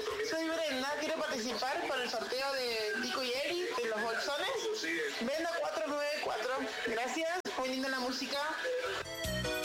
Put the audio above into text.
Soy Brenda, quiero participar por el sorteo de Tico y Eri de los bolsones. Brenda 494. Gracias, muy linda la música.